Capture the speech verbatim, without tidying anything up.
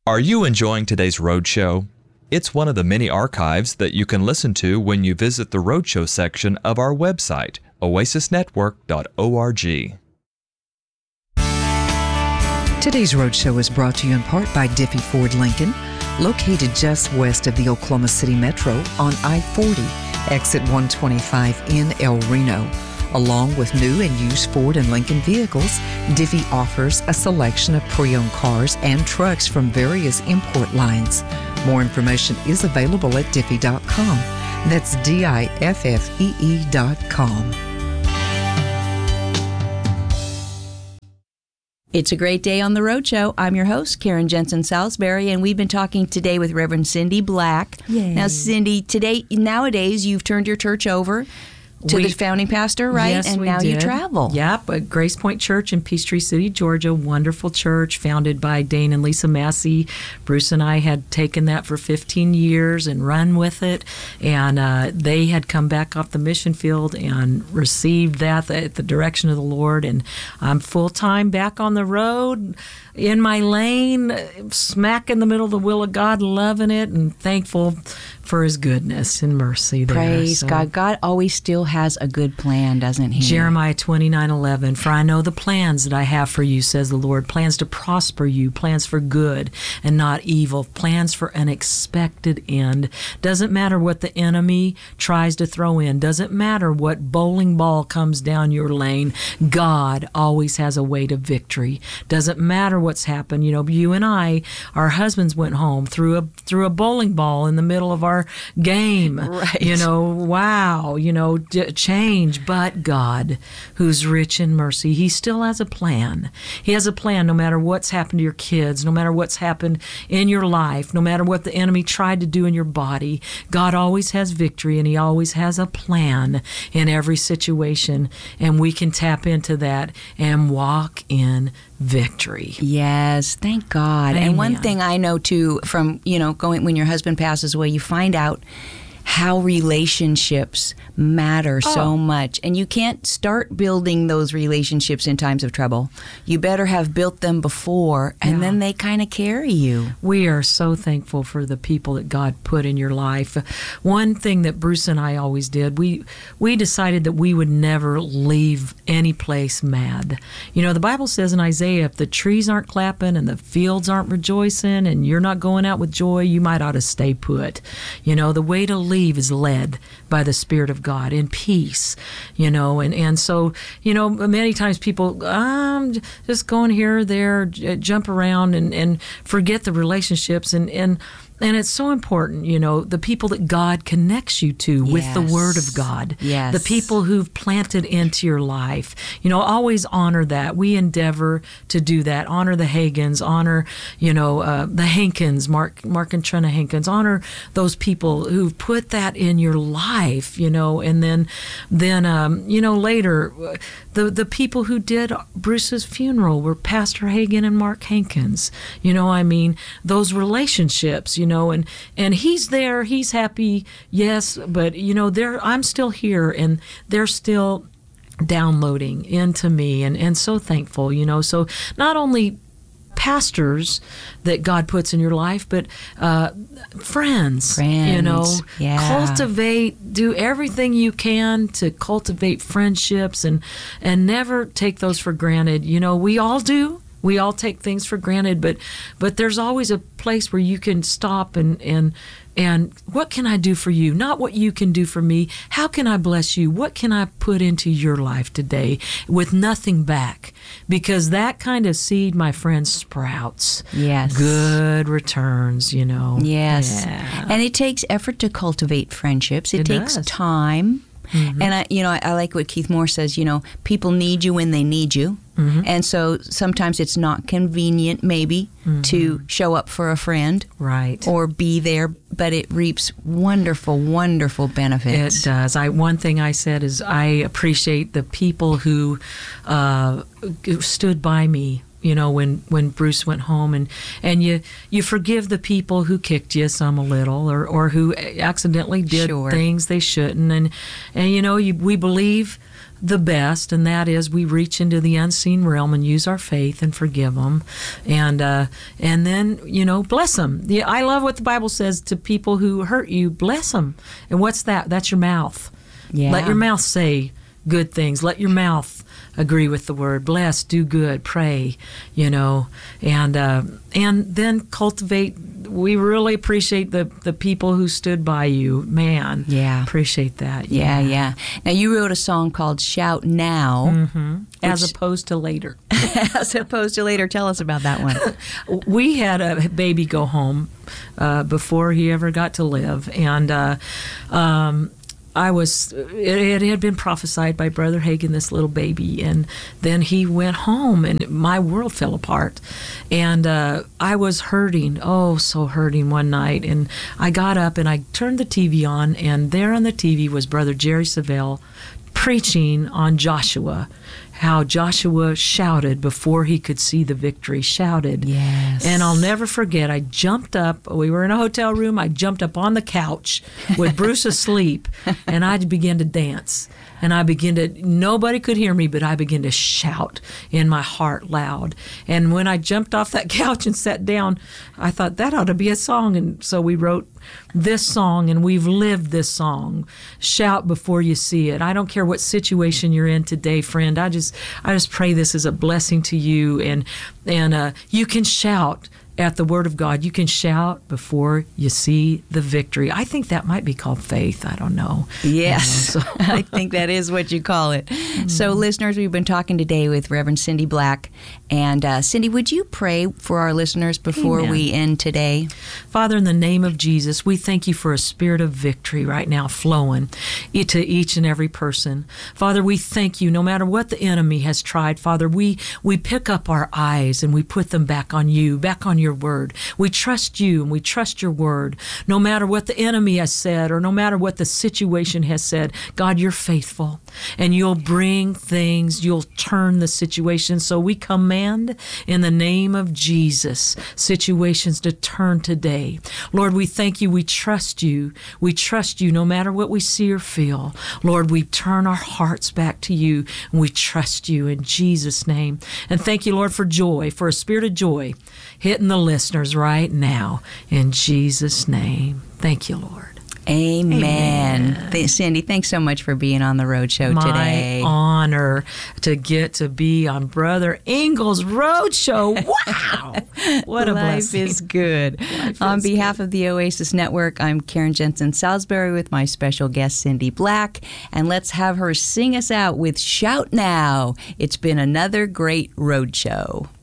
Are you enjoying today's Roadshow? It's one of the many archives that you can listen to when you visit the Roadshow section of our website, oasis network dot org. Today's Roadshow is brought to you in part by Diffie Ford Lincoln, located just west of the Oklahoma City Metro on I forty, exit one twenty-five in El Reno. Along with new and used Ford and Lincoln vehicles, Diffie offers a selection of pre-owned cars and trucks from various import lines. More information is available at diffie dot com. That's D I F F E E dot com. It's a great day on the Roadshow. I'm your host, Karen Jensen Salisbury, and we've been talking today with Reverend Cindy Black. Yay. Now, Cindy, today, nowadays, you've turned your church over to we, the founding pastor, right? Yes, and we now did. you travel. Yep, at Grace Point Church in Peachtree City, Georgia. Wonderful church founded by Dane and Lisa Massey. Bruce and I had taken that for fifteen years and run with it. And uh, they had come back off the mission field and received that at the direction of the Lord. And I'm full-time back on the road, in my lane, smack in the middle of the will of God, loving it and thankful for His goodness and mercy there. Praise so, God. God always still has a good plan, doesn't He? Jeremiah twenty-nine eleven, for I know the plans that I have for you, says the Lord, plans to prosper you, plans for good and not evil, plans for an expected end. Doesn't matter what the enemy tries to throw in, doesn't matter what bowling ball comes down your lane, God always has a way to victory. Doesn't matter what's happened. You know, you and I, our husbands went home through a through a bowling ball in the middle of our game. Right. You know, wow, you know, d- change, but God, who's rich in mercy, He still has a plan. He has a plan no matter what's happened to your kids, no matter what's happened in your life, no matter what the enemy tried to do in your body. God always has victory, and He always has a plan in every situation, and we can tap into that and walk in victory. Yes, thank God. Amen. And one thing I know too from, you know, going when your husband passes away, you find out how relationships matter Oh. so much. And you can't start building those relationships in times of trouble. You better have built them before, and Yeah. then they kind of carry you. We are so thankful for the people that God put in your life. One thing that Bruce and I always did, we we decided that we would never leave any place mad. You know, the Bible says in Isaiah, if the trees aren't clapping and the fields aren't rejoicing and you're not going out with joy, you might ought to stay put. You know, the way to leave is led by the Spirit of God in peace, you know, and, and so, you know, many times people, um, just going here or there, j- jump around and, and forget the relationships, and, and And it's so important, you know, the people that God connects you to with the Yes. Word of God. Yes. The people who've planted into your life. You know, always honor that. We endeavor to do that. Honor the Hagins. Honor, you know, uh, the Hankins, Mark, Mark and Trina Hankins. Honor those people who've put that in your life, you know, and then, then um, you know, later, the, the people who did Bruce's funeral were Pastor Hagen and Mark Hankins. You know, I mean, those relationships, you know, and, and he's there, he's happy, yes, but, you know, they're, I'm still here, and they're still downloading into me, and, and so thankful, you know. So not only pastors that God puts in your life, but uh, friends, Friends, you know, yeah. cultivate, do everything you can to cultivate friendships, and, and never take those for granted. You know, we all do. We all take things for granted, but but there's always a place where you can stop and and and what can I do for you? Not what you can do for me. How can I bless you? What can I put into your life today with nothing back? Because that kind of seed, my friends, sprouts. Yes. Good returns, you know. Yes. Yeah. And it takes effort to cultivate friendships. It, It takes does. time. Mm-hmm. And I, you know, I, I like what Keith Moore says. You know, people need you when they need you, mm-hmm. and so sometimes it's not convenient, maybe, mm-hmm. to show up for a friend, right, or be there. But it reaps wonderful, wonderful benefits. It does. I one thing I said is I appreciate the people who uh, stood by me you know, when, when Bruce went home, and, and you you forgive the people who kicked you some a little, or, or who accidentally did Sure. things they shouldn't, and and you know you, we believe the best, and that is we reach into the unseen realm and use our faith and forgive them, and uh, and then you know bless them. Yeah, I love what the Bible says to people who hurt you. Bless them, and what's that? That's your mouth. Yeah. Let your mouth say good things. Let your mouth agree with the word. Bless, do good, pray, you know, and uh, and then cultivate. We really appreciate the, the people who stood by you. Man, Yeah. appreciate that. Yeah, yeah. Now, you wrote a song called Shout Now, Mm-hmm. As which- opposed to later. as opposed to later. Tell us about that one. We had a baby go home uh, before he ever got to live, and uh, um, I was. It, it had been prophesied by Brother Hagin, this little baby, and then he went home, and my world fell apart, and uh, I was hurting, oh, so hurting one night, and I got up and I turned the T V on, and there on the T V was Brother Jerry Savelle preaching on Joshua. How Joshua shouted before he could see the victory, shouted. Yes. And I'll never forget, I jumped up, we were in a hotel room, I jumped up on the couch with Bruce asleep, and I began to dance. And I began to, nobody could hear me, but I began to shout in my heart loud. And when I jumped off that couch and sat down, I thought that ought to be a song. And so we wrote this song, and we've lived this song. Shout before you see it. I don't care what situation you're in today, friend. I just, I just pray this is a blessing to you, and and uh, you can shout at the Word of God. You can shout before you see the victory. I think that might be called faith. I don't know. Yes, You know, so- I think that is what you call it. So, listeners, we've been talking today with Reverend Cindy Black. And uh, Cindy, would you pray for our listeners before Amen. we end today? Father, in the name of Jesus, we thank you for a spirit of victory right now flowing to each and every person. Father, we thank you no matter what the enemy has tried. Father, we, we pick up our eyes and we put them back on you, back on your word. We trust you and we trust your word. No matter what the enemy has said or no matter what the situation has said, God, you're faithful and you'll bring things, you'll turn the situation. So we command in the name of Jesus situations to turn today. Lord, we thank you. We trust you. We trust you no matter what we see or feel. Lord, we turn our hearts back to you and we trust you in Jesus' name. And thank you, Lord, for joy, for a spirit of joy hitting the listeners right now in Jesus' name. Thank you, Lord. Amen. Amen. Th- Cindy, thanks so much for being on the Road Show My today. honor to get to be on Brother Engel's Road Show. Wow. What a Life blessing. is good. Life On is behalf of the Oasis Network, I'm Karen Jensen Salisbury with my special guest, Cindy Black. And let's have her sing us out with Shout Now. It's been another great road show.